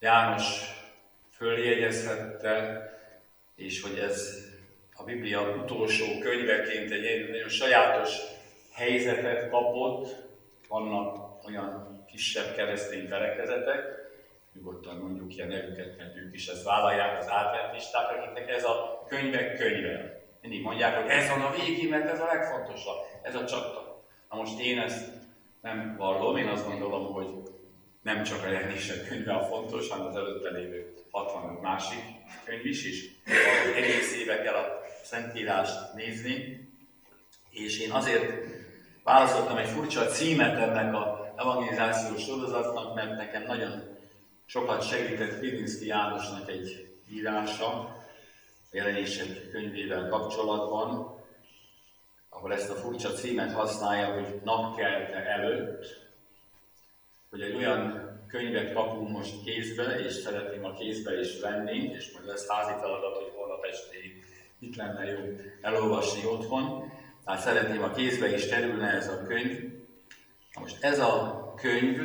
János följegyezhette, és hogy ez a Biblia utolsó könyveként egy nagyon sajátos helyzetet kapott. Vannak olyan kisebb keresztény felekezetek, nyugodtan mondjuk ilyen nevüket, mert ők is ezt vállalják, az adventisták, akiknek ez a könyvek könyve. Mindig mondják, hogy ez van a végén, mert ez a legfontosabb, ez a csata. Na most én ezt nem vallom, én azt gondolom, hogy nem csak a legkisebb könyve a fontos, hanem az előtte lévő 65 másik könyv is, és egész éve kell a Szentírást nézni. És én azért választottam egy furcsa címet ennek az evangelizációs sorozatnak, mert nekem nagyon sokat segített Pilinszky Jánosnak egy írása, a Jelenések könyvével kapcsolatban, ahol ezt a furcsa címet használja, hogy napkelte előtt, hogy egy olyan könyvet kapunk most kézbe, és szeretném a kézbe is venni, és majd lesz házi feladat, hogy holnap estéig itt lenne jó elolvasni otthon. Tehát szeretném, a kézbe is kerülne ez a könyv. Na most ez a könyv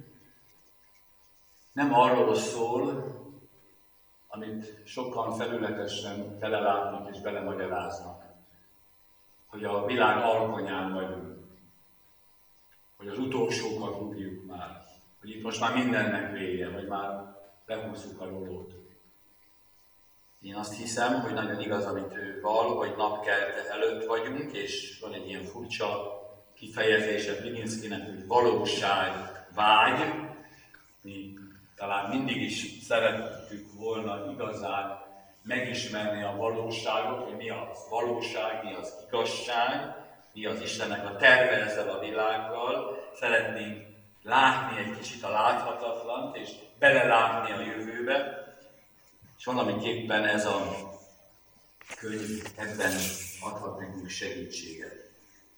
nem arról szól, amit sokan felületesen belelátnak és belemagyaráznak, hogy a világ alkonyán vagyunk, hogy az utolsókat rúgjuk már, hogy itt most már mindennek vége, vagy már lehúzzuk a rolót. Én azt hiszem, hogy nagyon igaz, amit ő val, hogy napkelte előtt vagyunk, és van egy ilyen furcsa kifejezése Pilinszkynek, hogy valóság, vágy. Mi talán mindig is szerettük volna igazán megismerni a valóságot, hogy mi az valóság, mi az igazság, mi az Istennek a terve ezzel a világgal. Szeretnénk látni egy kicsit a láthatatlant, és belelátni a jövőbe. És valamiképpen ez a könyv ebben adhat nekünk segítséget.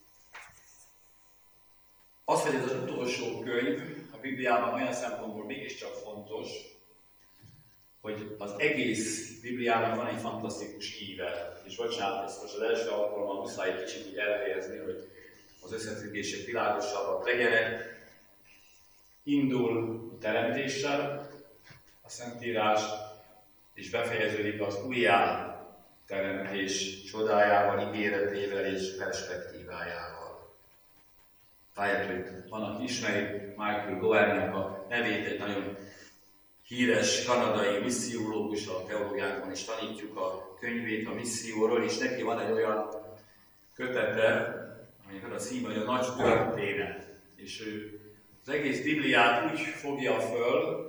Az, hogy ez az utolsó könyv a Bibliában olyan szempontból mégiscsak fontos, hogy az egész Bibliában van egy fantasztikus íve. És bocsánat, ezt most az első alkalommal muszáj egy kicsit úgy elhelyezni, hogy az összefüggések világosabbak legyenek. Indul a teremtéssel a Szentírás, és befejeződik az újjáteremtés csodájával, ígéretével és perspektívájával. Lehet, hogy van, aki ismeri Michael Goernek a nevét, egy nagyon híres kanadai missziológus, a teológiákban is tanítjuk a könyvét a misszióról, és neki van egy olyan kötete, aminek a címe, hogy a nagy történet. És ő az egész Bibliát úgy fogja föl,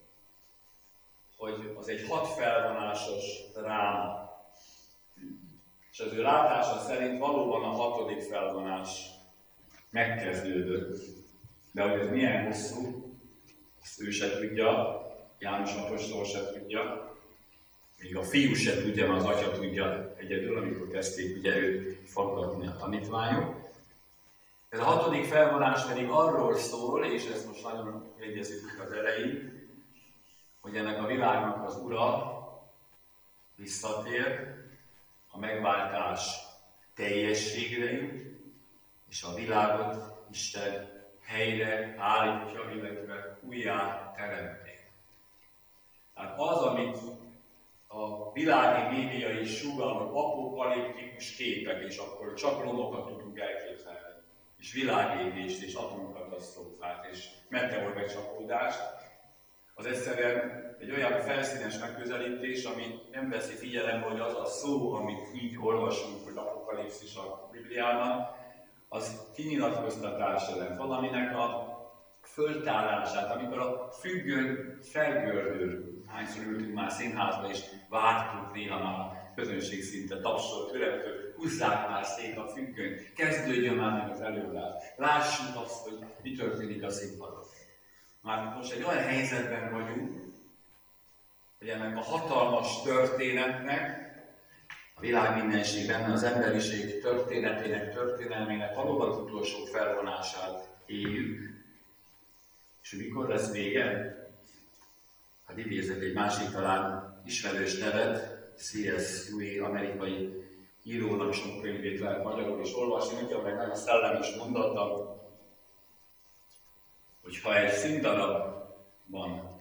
hogy az egy 6 felvonásos dráma. És az ő látása szerint valóban a 6. felvonás megkezdődött. De hogy ez milyen hosszú, azt ő se tudja, János apostol se tudja, még a fiú se tudja, mert az atya tudja egyedül, amikor kezdték ugye őt faggatni a tanítványok. Ez a 6. felvonás pedig arról szól, és ezt most nagyon jegyezzük az elején, hogy ennek a világnak az ura visszatér, a megváltás teljességre jut, és a világot Isten helyre állítja, illetve újjá teremti. Tehát az, amit a világi média is sugall, hogy apokaliptikus képek, és akkor csak romokat tudunk elképzelni, és világégést, és atomkatasztrófát, és meteorbecsapódást, az egyszerűen egy olyan felszínes megközelítés, ami nem veszi figyelembe, hogy az a szó, amit így olvasunk, hogy apokalipszis a Bibliában, az kinyilatkoztatás jelent valaminek a föltárását, amikor a függöny felgördül. Hányszor ültünk már színházba, és vártuk néha már a közönség szinte tapsolt öröktől, húzzák már szét a függönyt, kezdődjön már meg az előadás. Lássuk azt, hogy mi történik a színpadon. Már most egy olyan helyzetben vagyunk, hogy ennek a hatalmas történetnek, a világ mindenség benne az emberiség történetének, történelmének valóban az utolsó felvonását éljük. És mikor lesz vége? Hát idézek egy másik talán ismerős nevet, C.S. Lewis, amerikai írónak sok könyvét lehet magyarul is olvasni, nekem meg nagyon szellemes mondata, hogy ha egy színdarabban